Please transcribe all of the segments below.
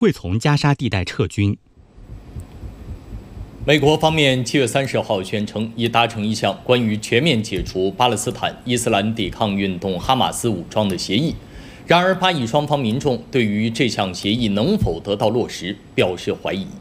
会从加沙地带撤军。 美国方面7月30号宣称，已达成一项关于全面解除巴勒斯坦伊斯兰抵抗运动哈马斯武装的协议。然而，巴以双方民众对于这项协议能否得到落实表示怀疑。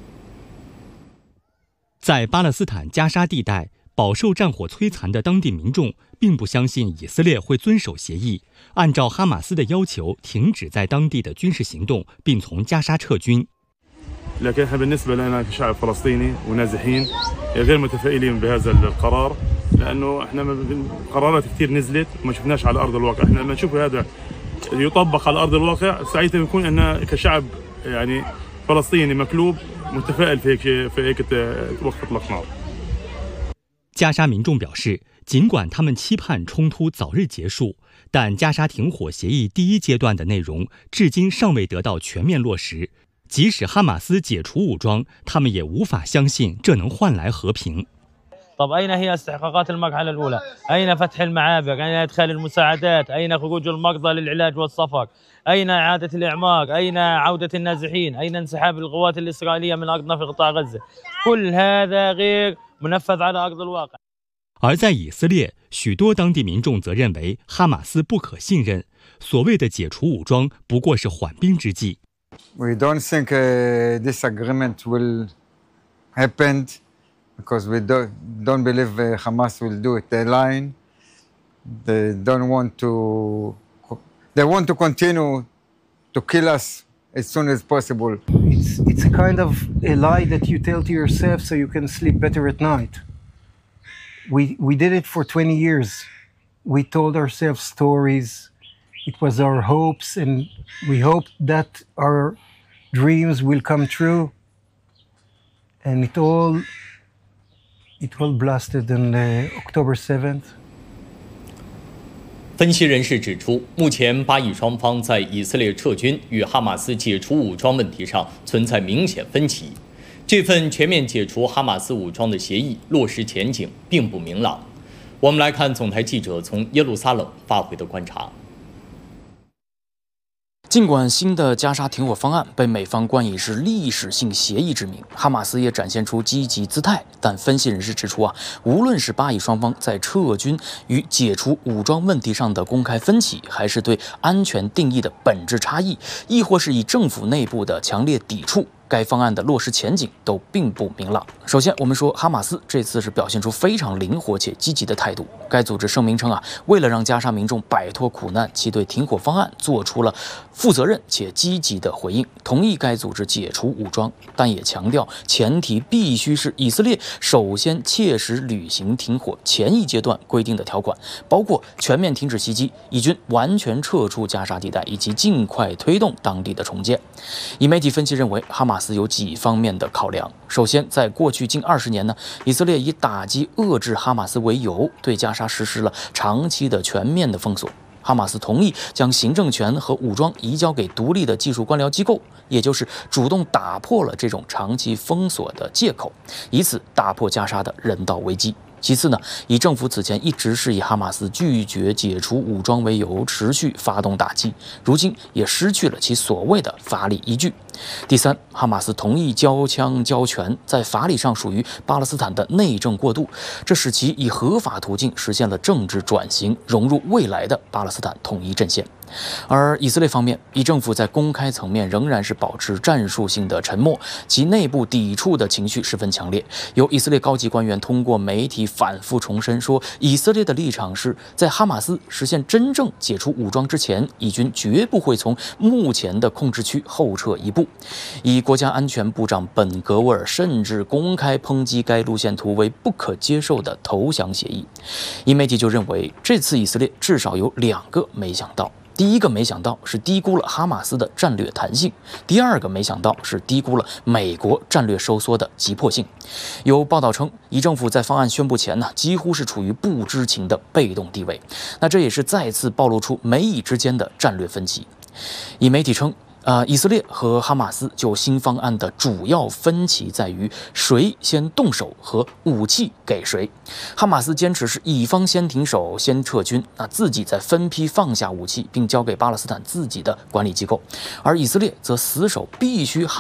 在巴勒斯坦加沙地带饱受战火摧残的当地民众，并不相信以色列会遵守协议，按照哈马斯的要求停止在当地的军事行动，并从加沙撤军。 لكن احنا بالنسبه لنا كشعب فلسطيني ونازحين غير متفائلين بهذا القرار لانه احنا قرارات كثير نزلت وما شفناش على ارض الواقع، احنا لما نشوف هذا يطبق على ارض الواقع ساعتها بنكون احنا كشعب يعني فلسطيني مكلوب متفائل في هيك وقت اطلاق نار。 加沙民众表示，尽管他们期盼冲突早日结束，但加沙停火协议第一阶段的内容至今尚未得到全面落实。即使哈马斯解除武装，他们也无法相信这能换来和平。 طب أين هي استحقاقات المرحلة الأولى؟ أين فتح المعابر؟ أين إدخال المساعدات؟ أين خروج المرضى للعلاج والصفق؟ أين إعادة الإعمار؟ أين عودة النازحين؟ أين انسحاب القوات الإسرائيلية من أرضنا في قطاع غزة؟ كل هذا غير منفذ على أرض الواقع。 而在以色列，许多当地民众则认为哈马斯不可信任，所谓的解除武装不过是缓兵之计。 We don't think this agreement will happen because we don't believe Hamas will do it. They're lying. They want to continue to kill us as soon as possible. It's a kind of a lie that you tell to yourself so you can sleep better at night. We did it for 20 years. We told ourselves stories. It was our hopes, and we hoped that our dreams will come true. And it all blasted on October 7th. 分析人士指出，目前巴以双方在以色列撤军与哈马斯解除武装问题上存在明显分歧。这份全面解除哈马斯武装的协议落实前景并不明朗。我们来看总台记者从耶路撒冷发回的观察。 尽管新的加沙停火方案被美方冠以是历史性协议之名，哈马斯也展现出积极姿态，但分析人士指出无论是巴以双方在撤军与解除武装问题上的公开分歧，还是对安全定义的本质差异，亦或是以政府内部的强烈抵触，该方案的落实前景都并不明朗。首先，我们说哈马斯这次是表现出非常灵活且积极的态度。该组织声明称为了让加沙民众摆脱苦难，其对停火方案做出了负责任且积极的回应，同意该组织解除武装，但也强调前提必须是以色列首先切实履行停火前一阶段规定的条款，包括全面停止袭击、以军完全撤出加沙地带以及尽快推动当地的重建。以媒体分析认为，哈马斯有几方面的考量。首先，在过去近20年以色列以打击遏制哈马斯为由，对加沙实施了长期的全面的封锁。哈马斯同意将行政权和武装移交给独立的技术官僚机构，也就是主动打破了这种长期封锁的借口，以此打破加沙的人道危机。其次以政府此前一直是以哈马斯拒绝解除武装为由，持续发动打击，如今也失去了其所谓的法理依据。第三，哈马斯同意交枪交权，在法理上属于巴勒斯坦的内政过渡，这使其以合法途径实现了政治转型，融入未来的巴勒斯坦统一阵线。而以色列方面，以政府在公开层面仍然是保持战术性的沉默，其内部抵触的情绪十分强烈。有以色列高级官员通过媒体反复重申说，以色列的立场是在哈马斯实现真正解除武装之前，以军绝不会从目前的控制区后撤一步。以国家安全部长本格沃尔甚至公开抨击该路线图为不可接受的投降协议。一媒体就认为，这次以色列至少有2个没想到。第一个没想到是低估了哈马斯的战略弹性，第二个没想到是低估了美国战略收缩的急迫性。有报道称，以政府在方案宣布前几乎是处于不知情的被动地位，那这也是再次暴露出美以之间的战略分歧。以媒体称， 以色列和哈马斯就新方案的主要分歧在于谁先动手和武器给谁。哈马斯坚持是以方先停手、先撤军，自己再分批放下武器，并交给巴勒斯坦自己的管理机构；而以色列则死守必须